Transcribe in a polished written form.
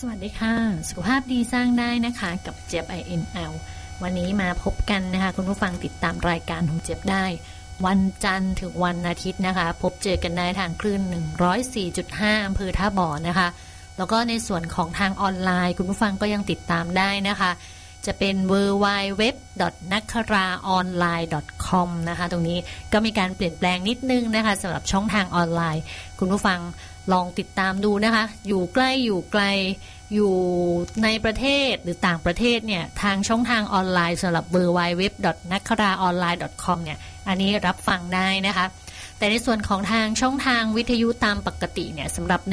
สวัสดีค่ะสุขภาพดีสร้างได้นะคะกับเจี๊ยบ INL วันนี้มาพบกันนะคะคุณผู้ฟังติดตามรายการของเจี๊ยบได้วันจันทร์ถึงวันอาทิตย์นะคะพบเจอกันได้ทางคลื่น 104.5 อำเภอท่าบ่อนะคะแล้วก็ในส่วนของทางออนไลน์คุณผู้ฟังก็ยังติดตามได้นะคะจะเป็น www.nakaraonline.com นะคะตรงนี้ก็มีการเปลี่ยนแปลงนิดนึงนะคะสำหรับช่องทางออนไลน์คุณผู้ฟังลองติดตามดูนะคะอยู่ใกล้อยู่ไกลอยู่ในประเทศหรือต่างประเทศเนี่ยทางช่องทางออนไลน์สำหรับ www.nakaraonline.com เนี่ยอันนี้รับฟังได้นะคะแต่ในส่วนของทางช่องทางวิทยุตามปกติเนี่ยสำหรับ